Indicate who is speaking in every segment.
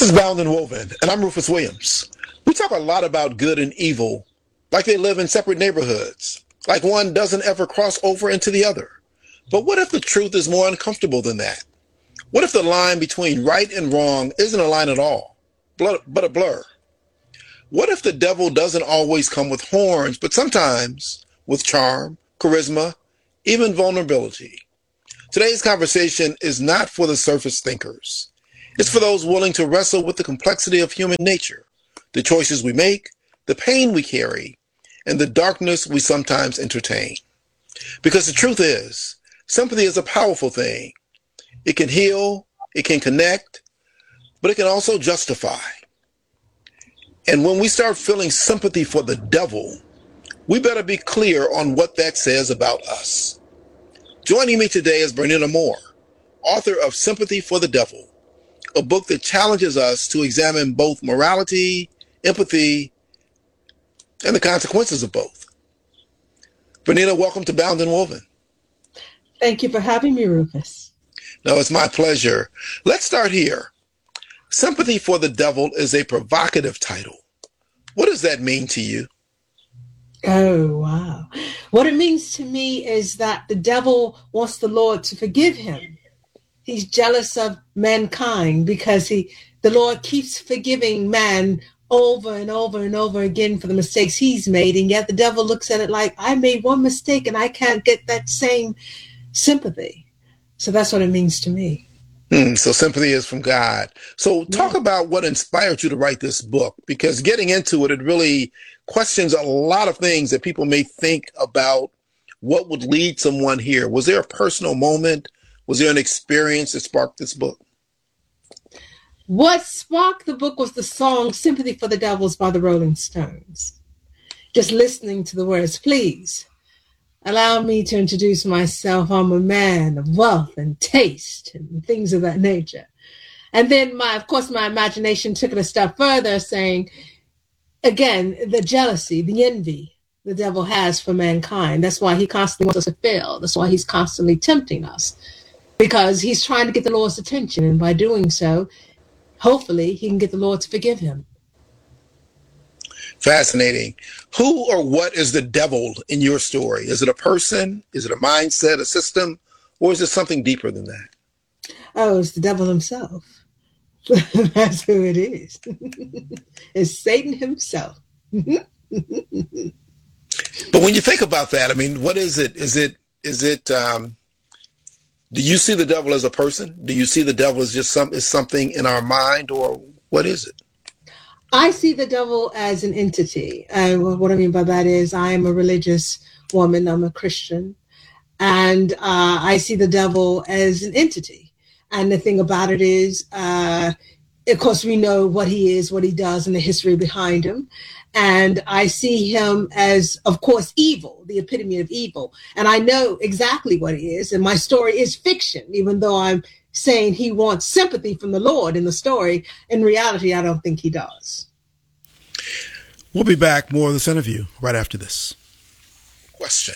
Speaker 1: This is Bound and Woven, and I'm Rufus Williams. We talk a lot about good and evil, like they live in separate neighborhoods, like one doesn't ever cross over into the other. But what if the truth is more uncomfortable than that? What if the line between right and wrong isn't a line at all, but a blur? What if the devil doesn't always come with horns, but sometimes with charm, charisma, even vulnerability? Today's conversation is not for the surface thinkers. It's for those willing to wrestle with the complexity of human nature, the choices we make, the pain we carry, and the darkness we sometimes entertain. Because the truth is, sympathy is a powerful thing. It can heal, it can connect, but it can also justify. And when we start feeling sympathy for the devil, we better be clear on what that says about us. Joining me today is Bernita Moore, author of Sympathy for the Devil, a book that challenges us to examine both morality, empathy, and the consequences of both. Bernita, welcome to Bound and Woven.
Speaker 2: Thank you for having me, Rufus.
Speaker 1: No, it's my pleasure. Let's start here. Sympathy for the Devil is a provocative title. What does that mean to you?
Speaker 2: Oh, wow. What it means to me is that the devil wants the Lord to forgive him. He's jealous of mankind because the Lord keeps forgiving man over and over and over again for the mistakes he's made. And yet the devil looks at it like, I made one mistake and I can't get that same sympathy. So that's what it means to me.
Speaker 1: So sympathy is from God. So talk about what inspired you to write this book, because getting into it, it really questions a lot of things that people may think about what would lead someone here. Was there a personal moment? Was there an experience that sparked this book?
Speaker 2: What sparked the book was the song Sympathy for the Devils by the Rolling Stones. Just listening to the words, please allow me to introduce myself. I'm a man of wealth and taste and things of that nature. And then, of course, my imagination took it a step further, saying, again, the jealousy, the envy the devil has for mankind. That's why he constantly wants us to fail. That's why he's constantly tempting us, because he's trying to get the Lord's attention. And by doing so, hopefully, he can get the Lord to forgive him.
Speaker 1: Fascinating. Who or what is the devil in your story? Is it a person? Is it a mindset, a system? Or is it something deeper than that?
Speaker 2: Oh, it's the devil himself. That's who it is. It's Satan himself.
Speaker 1: But when you think about that, I mean, what is it? Is it, do you see the devil as a person? Do you see the devil as just something in our mind, or what is it?
Speaker 2: I see the devil as an entity. What I mean by that is I am a religious woman. I'm a Christian. And I see the devil as an entity. And the thing about it is, of course, we know what he is, what he does, and the history behind him. And I see him as, of course, evil, the epitome of evil. And I know exactly what he is. And my story is fiction, even though I'm saying he wants sympathy from the Lord in the story. In reality, I don't think he does.
Speaker 1: We'll be back. More of this interview right after this question.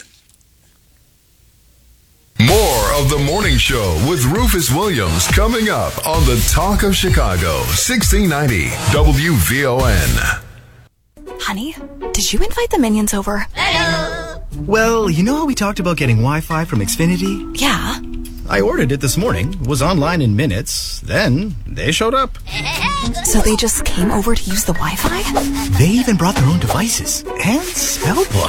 Speaker 3: More of The Morning Show with Rufus Williams coming up on the Talk of Chicago, 1690 WVON.
Speaker 4: Honey, did you invite the minions over?
Speaker 5: Hello. Well, you know how we talked about getting Wi-Fi from Xfinity?
Speaker 4: Yeah.
Speaker 5: I ordered it this morning, was online in minutes, then they showed up.
Speaker 4: So they just came over to use the Wi-Fi?
Speaker 5: They even brought their own devices and spell book.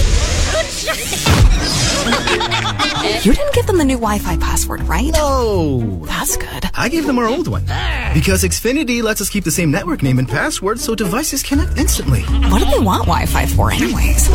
Speaker 4: You didn't give them the new Wi-Fi password, right?
Speaker 5: No.
Speaker 4: That's good.
Speaker 5: I gave them our old one. Because Xfinity lets us keep the same network name and password so devices connect instantly.
Speaker 4: What do they want Wi-Fi for anyways?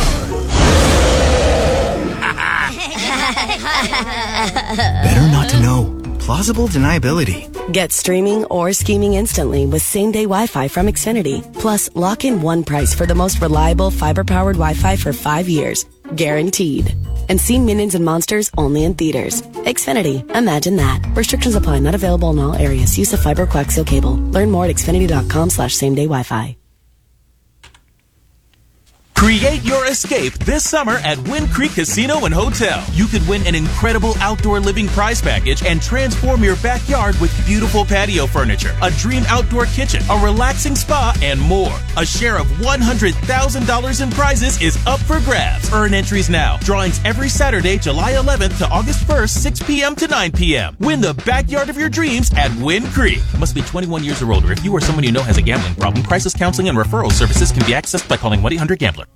Speaker 5: Better not to know. Plausible deniability.
Speaker 6: Get streaming or scheming instantly with same-day Wi-Fi from Xfinity. Plus, lock in one price for the most reliable fiber-powered Wi-Fi for 5 years. Guaranteed. And see Minions and Monsters only in theaters. Xfinity. Imagine that. Restrictions apply. Not available in all areas. Use of fiber coaxial cable. Learn more at xfinity.com/same-day Wi-Fi.
Speaker 7: Create your escape this summer at Wind Creek Casino and Hotel. You could win an incredible outdoor living prize package and transform your backyard with beautiful patio furniture, a dream outdoor kitchen, a relaxing spa, and more. A share of $100,000 in prizes is up for grabs. Earn entries now. Drawings every Saturday, July 11th to August 1st, 6 p.m. to 9 p.m. Win the backyard of your dreams at Wind Creek. Must be 21 years or older. If you or someone you know has a gambling problem, crisis counseling and referral services can be accessed by calling 1-800-GAMBLER.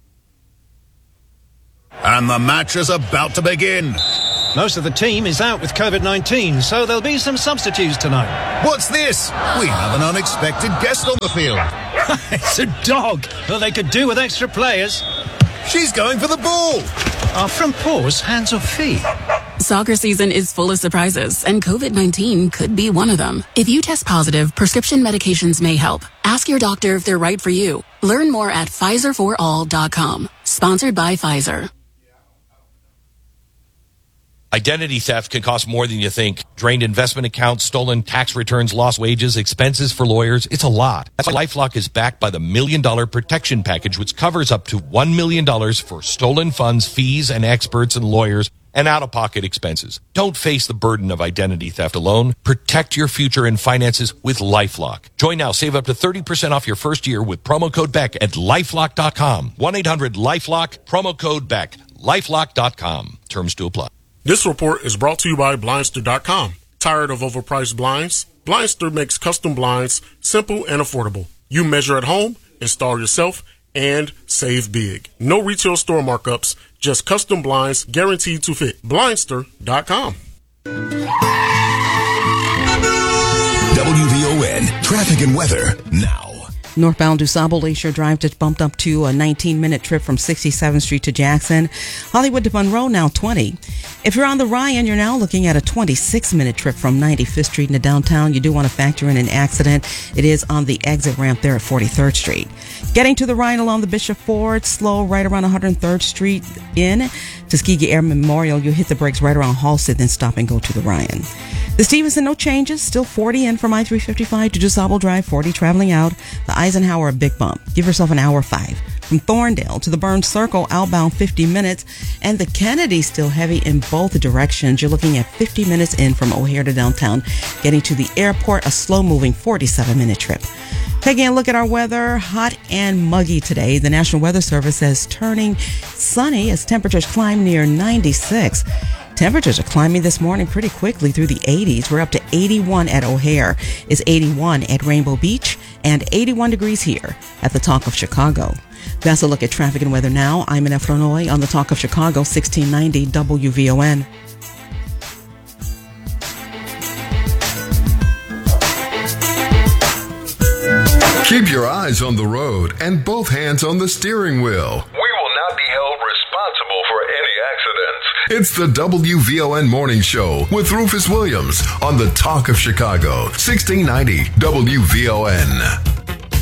Speaker 8: And the match is about to begin.
Speaker 9: Most of the team is out with COVID-19, so there'll be some substitutes tonight.
Speaker 8: What's this? We have an unexpected guest on the field.
Speaker 9: It's a dog. Well, they could do with extra players.
Speaker 8: She's going for the ball.
Speaker 9: Are front paws hands or feet?
Speaker 4: Soccer season is full of surprises, and COVID-19 could be one of them. If you test positive, prescription medications may help. Ask your doctor if they're right for you. Learn more at PfizerForAll.com. Sponsored by Pfizer.
Speaker 10: Identity theft can cost more than you think. Drained investment accounts, stolen tax returns, lost wages, expenses for lawyers. It's a lot. That's why LifeLock is backed by the $1 Million Protection Package, which covers up to $1 million for stolen funds, fees, and experts and lawyers, and out-of-pocket expenses. Don't face the burden of identity theft alone. Protect your future and finances with LifeLock. Join now. Save up to 30% off your first year with promo code BECK at LifeLock.com. 1-800-LifeLock, promo code BECK. LifeLock.com. Terms to apply.
Speaker 11: This report is brought to you by Blindster.com. Tired of overpriced blinds? Blindster makes custom blinds simple and affordable. You measure at home, install yourself, and save big. No retail store markups, just custom blinds guaranteed to fit. Blindster.com.
Speaker 3: WVON traffic and weather now.
Speaker 12: Northbound DuSable Lakeshore Drive just bumped up to a 19-minute trip from 67th Street to Jackson. Hollywood to Monroe now 20. If you're on the Ryan, you're now looking at a 26-minute trip from 95th Street into downtown. You do want to factor in an accident. It is on the exit ramp there at 43rd Street. Getting to the Ryan along the Bishop Ford, slow right around 103rd Street in Tuskegee Air Memorial. You'll hit the brakes right around Halsted, then stop and go to the Ryan. The Stevenson, no changes. Still 40 in from I-355 to DuSable Drive, 40 traveling out. The Eisenhower, a big bump. Give yourself an hour 5. From Thorndale to the Burns Circle, outbound 50 minutes. And the Kennedy still heavy in both directions. You're looking at 50 minutes in from O'Hare to downtown. Getting to the airport, a slow-moving 47-minute trip. Taking a look at our weather, hot and muggy today. The National Weather Service says turning sunny as temperatures climb near 96. Temperatures are climbing this morning pretty quickly through the 80s. We're up to 81 at O'Hare. It's 81 at Rainbow Beach and 81 degrees here at the Talk of Chicago. That's a look at traffic and weather now. I'm in Flournoy on the Talk of Chicago, 1690 WVON.
Speaker 3: Keep your eyes on the road and both hands on the steering wheel.
Speaker 13: We will not be held responsible for any accidents.
Speaker 3: It's the WVON Morning Show with Rufus Williams on the Talk of Chicago, 1690 WVON.